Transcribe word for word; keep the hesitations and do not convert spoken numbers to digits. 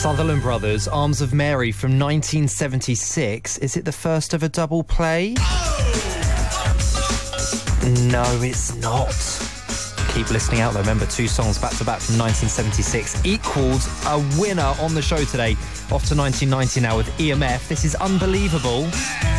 Sutherland Brothers, Arms of Mary from nineteen seventy-six. Is it the first of a double play? No, it's not. Keep listening out though. Remember, two songs back to back from nineteen seventy-six equals a winner on the show today. Off to nineteen ninety now with E M F. This is Unbelievable.